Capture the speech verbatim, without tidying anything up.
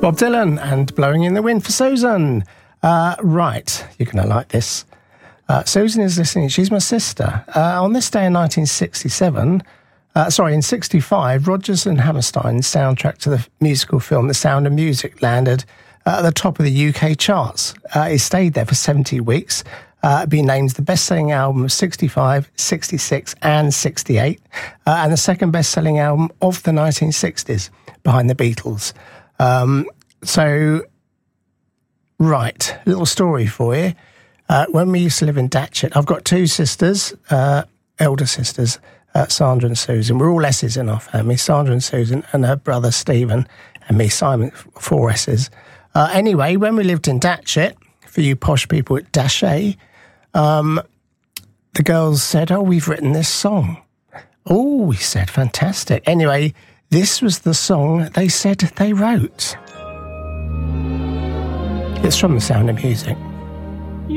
Bob Dylan and Blowing in the Wind for Susan. Uh, right, you're going to like this. Uh, Susan is listening. She's my sister. Uh, on this day in nineteen sixty-seven, uh, sorry, in sixty-five, Rodgers and Hammerstein's soundtrack to the musical film The Sound of Music landed uh, at the top of the U K charts. Uh, it stayed there for seventy weeks. Uh, being named the best-selling album of sixty-five, sixty-six and sixty-eight, uh, and the second best-selling album of the nineteen sixties, behind the Beatles. Um, so, right, little story for you. Uh, when we used to live in Datchet, I've got two sisters, uh, elder sisters, uh, Sandra and Susan. We're all S's in our family, Sandra and Susan, and her brother Stephen, and me, Simon, four S's. Uh, anyway, when we lived in Datchet, for you posh people at Dashay, um, the girls said, oh, we've written this song. Oh, we said, fantastic. Anyway, this was the song they said they wrote. It's from The Sound of Music.